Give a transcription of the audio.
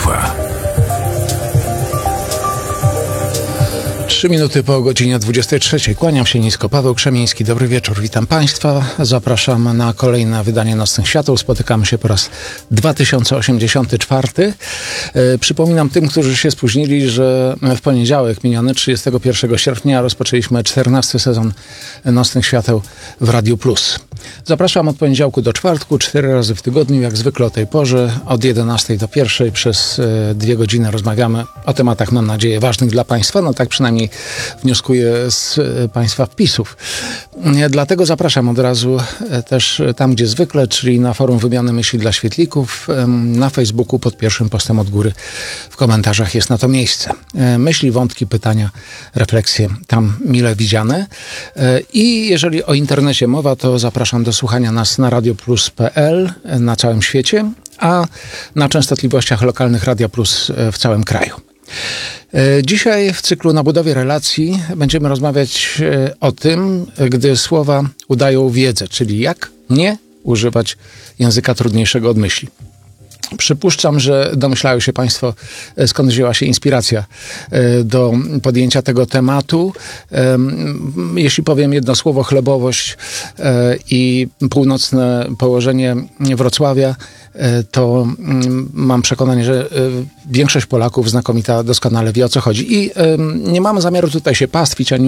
Państwa. 3 minuty po godzinie 23. Kłaniam się nisko. Paweł Krzemiński. Dobry wieczór. Witam Państwa. Zapraszam na kolejne wydanie Nocnych Świateł. Spotykamy się po raz 2084. Przypominam tym, którzy się spóźnili, że w poniedziałek miniony 31 sierpnia rozpoczęliśmy 14 sezon Nocnych Świateł w Radiu Plus. Zapraszam od poniedziałku do czwartku, 4 razy w tygodniu, jak zwykle o tej porze, od 11 do 1 przez 2 godziny rozmawiamy o tematach, mam nadzieję, ważnych dla Państwa. No tak przynajmniej wnioskuję z Państwa wpisów. Dlatego zapraszam od razu też tam, gdzie zwykle, czyli na forum Wymiany Myśli dla Świetlików, na Facebooku pod pierwszym postem od góry w komentarzach jest na to miejsce. Myśli, wątki, pytania, refleksje tam mile widziane. I jeżeli o internecie mowa, to zapraszam do słuchania nas na radioplus.pl na całym świecie, a na częstotliwościach lokalnych Radia Plus w całym kraju. Dzisiaj w cyklu Na budowie relacji będziemy rozmawiać o tym, gdy słowa udają wiedzę, czyli jak nie używać języka trudniejszego od myśli. Przypuszczam, że domyślają się Państwo, skąd wzięła się inspiracja do podjęcia tego tematu. Jeśli powiem jedno słowo, chlebowość i północne położenie Wrocławia, to mam przekonanie, że większość Polaków znakomita doskonale wie, o co chodzi. I nie mamy zamiaru tutaj się pastwić ani